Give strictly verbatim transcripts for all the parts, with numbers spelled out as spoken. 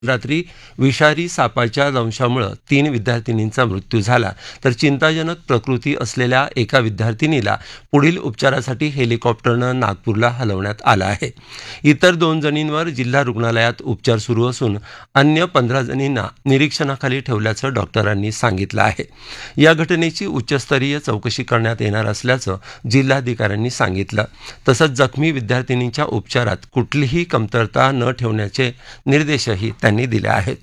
रात्री विषारी सापाच्या दंशामुळे तीन विद्यार्थिनींचा मृत्यू झाला, तर चिंताजनक प्रकृती असलेल्या एका विद्यार्थिनीला पुढील उपचारासाठी हेलिकॉप्टरनं नागपूरला हलवण्यात आलं आहे. इतर दोन जणींवर जिल्हा रुग्णालयात उपचार सुरू असून अन्य पंधरा जणींना निरीक्षणाखाली ठेवल्याचं डॉक्टरांनी सांगितलं आहे. या घटनेची उच्चस्तरीय चौकशी करण्यात येणार असल्याचं जिल्हाधिकाऱ्यांनी सांगितलं. तसंच जखमी विद्यार्थिनींच्या उपचारात कुठलीही कमतरता न ठेवण्याचे निर्देशही त्यांनी दिले आहेत.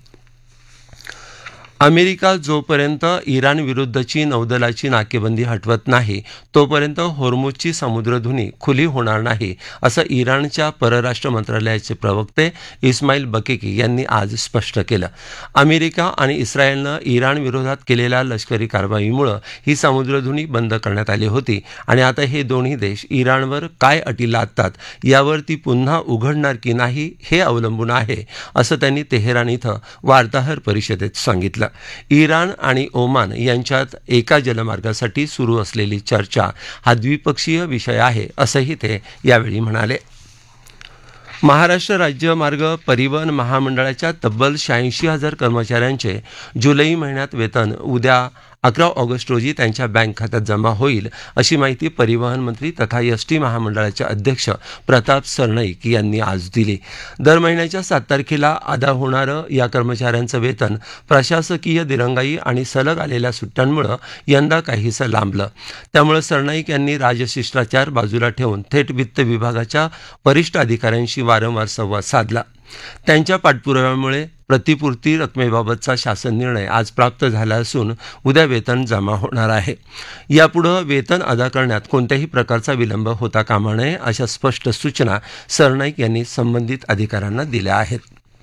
अमेरिका जोपर्यंत इराण विरुद्धची नौदलाची नाकेबंदी हटवत नाही तोपर्यंत होर्मुझची समुद्रधुनी खुली होणार नाही, असं इराणच्या परराष्ट्र मंत्रालयाचे प्रवक्ते इस्माईल बकेकी यांनी आज स्पष्ट केलं. अमेरिका आणि इस्रायलनं इराण विरोधात केलेल्या लष्करी कारवाईमुळे ही समुद्रधुनी बंद करण्यात आली होती आणि आता हे दोन्ही देश इराणवर काय अटी लादतात यावर ती पुन्हा उघडणार की नाही हे अवलंबून आहे, असं त्यांनी तेहरान इथं वार्ताहर परिषदेत सांगितलं. इराण आणि ओमान यांच्यात एका जलमार्गासाठी सुरू असलेली चर्चा हा द्विपक्षीय विषय आहे, असंही ते यावेळी म्हणाले. महाराष्ट्र राज्य मार्ग परिवहन महामंडळाच्या तब्बल शहाऐंशी हजार कर्मचाऱ्यांचे जुलै महिन्यात वेतन उद्या अकरा ऑगस्ट रोजी त्यांच्या बँक खात्यात जमा होईल, अशी माहिती परिवहन मंत्री तथा एस टी महामंडळाचे अध्यक्ष प्रताप सरनाईक यांनी आज दिली. दर महिन्याच्या सात तारखेला अदा होणारं या कर्मचाऱ्यांचं वेतन प्रशासकीय दिरंगाई आणि सलग आलेल्या सुट्ट्यांमुळे यंदा काहीसं लांबलं. त्यामुळे सरनाईक यांनी राजशिष्टाचार बाजूला ठेवून थेट वित्त विभागाच्या वरिष्ठ अधिकाऱ्यांशी वारंवार संवाद साधला. त्यांच्या पाठपुराव्यामुळे प्रतिपूर्ती रकमेबाबतचा शासन निर्णय आज प्राप्त झाला असून उद्या वेतन जमा होणार आहे. यापुढे वेतन अदा करण्यात कोणत्याही प्रकारचा विलंब होता कामा नये, अशा स्पष्ट सूचना सरनाईक यांनी संबंधित अधिकाऱ्यांना दिल्या आहेत.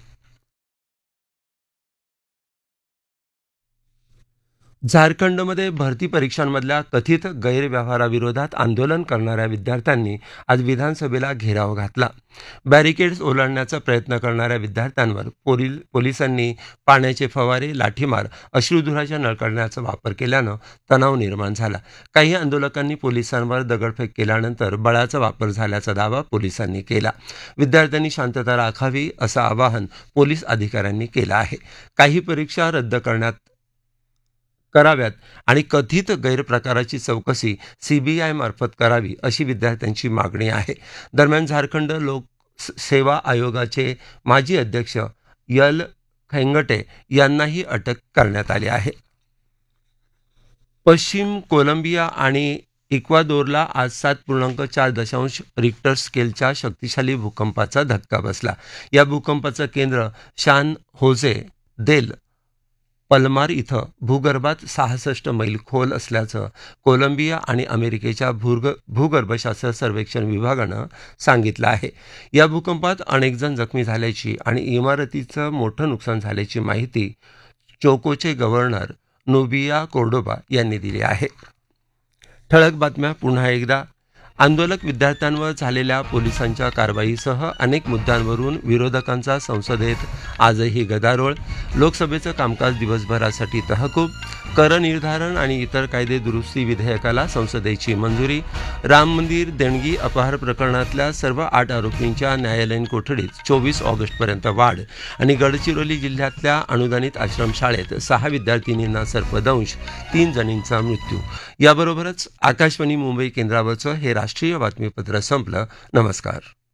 झारखंडमध्ये भरती परीक्षांमधल्या कथित गैरव्यवहाराविरोधात आंदोलन करणाऱ्या विद्यार्थ्यांनी आज विधानसभेला घेराव घातला. बॅरिकेड्स ओलांडण्याचा प्रयत्न करणाऱ्या विद्यार्थ्यांवर पोलील पोलिसांनी पाण्याचे फवारे, लाठीमार, अश्रुधुराच्या नळकांड्याचा वापर केल्यानं तणाव निर्माण झाला. काही आंदोलकांनी पोलिसांवर दगडफेक केल्यानंतर बळाचा वापर झाल्याचा दावा पोलिसांनी केला. विद्यार्थ्यांनी शांतता राखावी असं आवाहन पोलीस अधिकाऱ्यांनी केलं आहे. काही परीक्षा रद्द करण्यात कराव्यात आणि कथित गैरप्रकाराची चौकशी सीबीआय मार्फत करावी, अशी विद्यार्थ्यांची मागणी आहे. दरम्यान झारखंड लोक सेवा आयोगाचे माजी अध्यक्ष यल खेंगटे यांनाही अटक करण्यात आली आहे. पश्चिम कोलंबिया आणि इक्वादोरला आज सात पूर्णांक चार दशांश रिक्टर स्केलच्या शक्तिशाली भूकंपाचा धक्का बसला. या भूकंपाचं केंद्र शान होजे देल पल्मार इथं भूगर्भात सहासष्ट मैल खोल असल्याचं कोलंबिया आणि अमेरिकेच्या भूर्ग भूगर्भशास्त्र सर्वेक्षण विभागानं सांगितलं आहे. या भूकंपात अनेक जण जखमी झाल्याची आणि इमारतीचं मोठं नुकसान झाल्याची माहिती चोकोचे गव्हर्नर नोबिया कोर्डोबा यांनी दिली आहे. ठळक बातम्या पुन्हा एकदा. आंदोलक विद्यार्थ्यांवर झालेल्या पोलिसांच्या कारवाईसह अनेक मुद्द्यांवरून विरोधकांचा संसदेत आजही गदारोळ. लोकसभेचं कामकाज दिवसभरासाठी तहकूब. कर निर्धारण आणि इतर कायदे दुरुस्ती विधेयकाला संसदेची मंजुरी. राम मंदिर देणगी अपहार प्रकरणातल्या सर्व आठ आरोपींच्या न्यायालयीन कोठडीत चोवीस ऑगस्टपर्यंत वाढ. आणि गडचिरोली जिल्ह्यातल्या अनुदानित आश्रमशाळेत सहा विद्यार्थिनींना सर्पदंश, तीन जणींचा मृत्यू. याबरोबरच आकाशवाणी मुंबई केंद्रावरचं हे राष्ट्रीय बातमीपत्र संपलं. नमस्कार.